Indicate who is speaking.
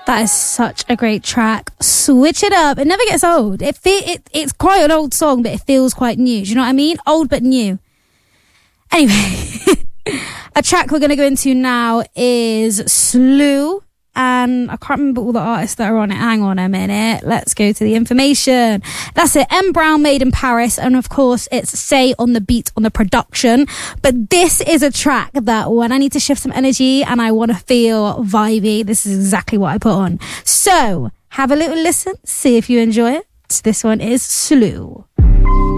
Speaker 1: That is such a great track. Switch it up. It never gets old. It's quite an old song, but it feels quite new. Do you know what I mean? Old but new. Anyway, a track we're going to go into now is Slew. And I can't remember all the artists that are on it. Hang on a minute. Let's go to the information. That's it. M. Brown, Made in Paris. And of course, it's Say on the beat on the production. But this is a track that when I need to shift some energy and I want to feel vibey, this is exactly what I put on. So have a little listen. See if you enjoy it. This one is Slew.